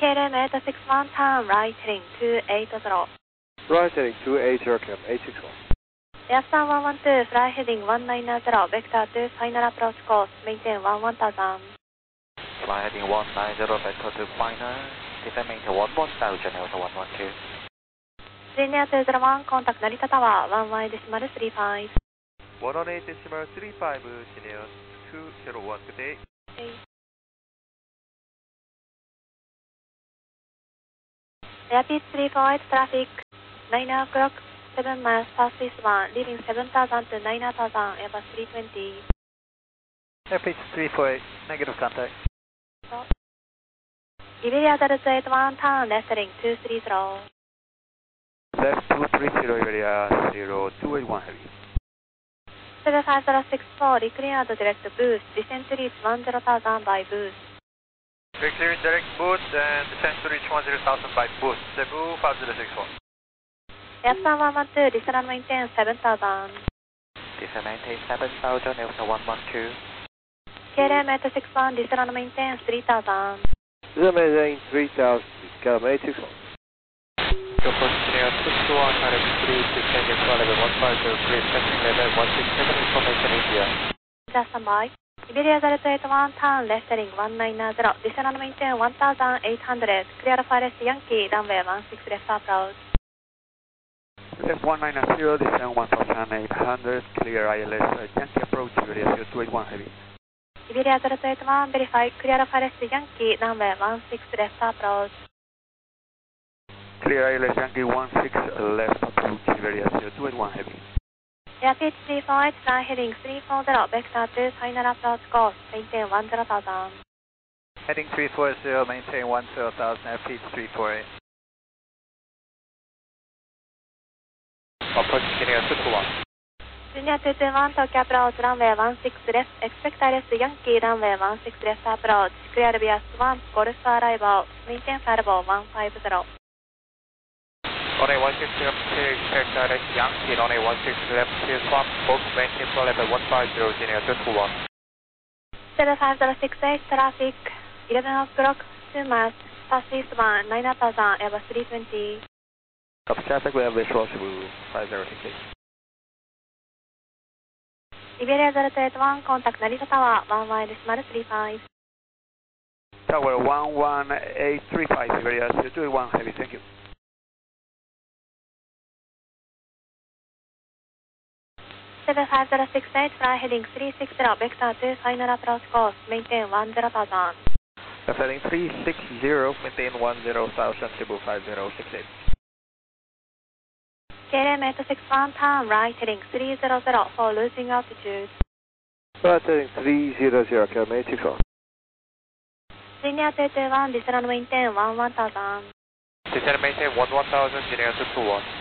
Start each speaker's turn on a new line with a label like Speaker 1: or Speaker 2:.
Speaker 1: KLM 861 turn right heading 280.
Speaker 2: Right heading 280, KLM 861.
Speaker 1: Airsun 112, fly heading 190, vector to final approach course, maintain 11,000.
Speaker 3: Fly heading 190, vector to final, descend maintain 11,000, Delta 112.
Speaker 1: Linear 201, contact Narita Tower, 11.35.
Speaker 4: 118.35, Linear 201, good day.
Speaker 1: Rapid 348 traffic, 9 o'clock, 7 miles past this one, leaving 7,000 to 9,000, Airbus 320.
Speaker 5: Airpage 348, negative contact.
Speaker 1: Stop. Iberia Delta 81, turn left heading 230.
Speaker 2: Left 230, Iberia 0281 heavy.
Speaker 1: 75064, recleared direct boost, descent to reach 10,000 by boost.
Speaker 4: Clearing direct boost and descend to reach 10,000 by boost, Cebu 5064.
Speaker 1: Airsun 112, descend and maintain 7,000.
Speaker 3: Descend maintain 7,000, Delta 112.
Speaker 1: KLM 861, descend and maintain 3,000.
Speaker 2: Descend maintain 3,000, KLM 861.
Speaker 3: Approach Linear 221, direct 3, descending to level 150, please passing level 167, information India.
Speaker 1: Just stand by. Iberia Delta 81, turn left heading 190, descend and maintain 1,800, clear of RS Yankee, runway 16 left approach.
Speaker 2: Left 190, descend 1,800, clear ILS, Yankee approach, Iberia 0281 heavy.
Speaker 1: Iberia Delta 81, verify, clear of RS Yankee, runway 16 left approach.
Speaker 2: Clear ILS Yankee 16 left approach, Iberia 0281 heavy.
Speaker 1: Rapid 348, fly heading 340, vector to final approach course, maintain 10,000.
Speaker 5: Heading 340, maintain 10,000, Airpage 348.
Speaker 3: Approach Linear 221.
Speaker 1: Linear 221, Tokyo approach, runway 16 left, expect RS Yankee, runway 16 left approach, clear via Swan, Golf arrival, maintain firewall 150.
Speaker 3: Runway 16 left, expect RS Yankee, runway 16 left, swap, both maintain for level 150, Linear 221.
Speaker 1: 75068, traffic, 11 o'clock, 2 miles, past east one, 9,000, Airbus 320.
Speaker 2: Copy traffic, we have visual Cebu 5068.
Speaker 1: Iberia Delta 81, contact Narita Tower, 11.35.
Speaker 2: Tower 11835, Iberia 0281 heavy, thank you.
Speaker 1: 75068, fly heading 360, vector to final approach course, maintain 10,000.
Speaker 4: Left heading 360, maintain 10,000, Cebu 5068.
Speaker 1: KLM 861, turn right heading 300 for losing altitude.
Speaker 2: Right heading 300, KLM 861.
Speaker 1: Linear 221, descend and maintain 11,000.
Speaker 3: Descend maintain 11,000, Linear 221.